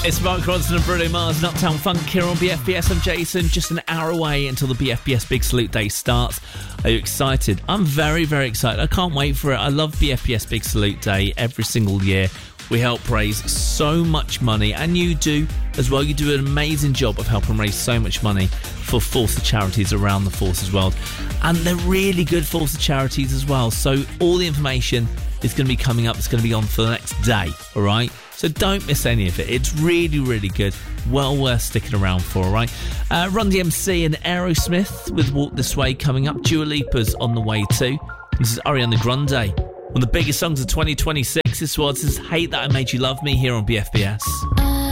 It's Mark Ronson and Bruno Mars and Uptown Funk here on BFBS. I'm Jason, just an hour away until the BFBS Big Salute Day starts. Are you excited? I'm very, very excited. I can't wait for it. I love BFBS Big Salute Day every single year. We help raise so much money, and you do as well. You do an amazing job of helping raise so much money for Forza charities around the Forces world. And they're really good Forza charities as well. So all the information is going to be coming up. It's going to be on for the next day, all right? So don't miss any of it. It's really, really good. Well worth sticking around for, all right? Run DMC and Aerosmith with Walk This Way coming up. Dua Lipa's on the way too. This is Ariana Grande. One of the biggest songs of 2026. This is Hate That I Made You Love Me here on BFBS.